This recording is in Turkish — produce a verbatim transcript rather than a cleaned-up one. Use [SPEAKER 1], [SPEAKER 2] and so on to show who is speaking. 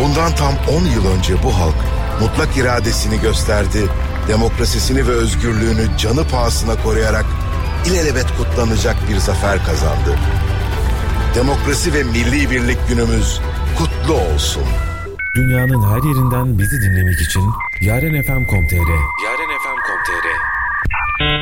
[SPEAKER 1] Bundan tam on yıl önce bu halk mutlak iradesini gösterdi, demokrasisini ve özgürlüğünü canı pahasına koruyarak ilelebet kutlanacak bir zafer kazandı. Demokrasi ve milli birlik günümüz kutlu olsun.
[SPEAKER 2] Dünyanın her yerinden bizi dinlemek için yarenfm nokta com nokta tr yarenfm nokta com nokta tr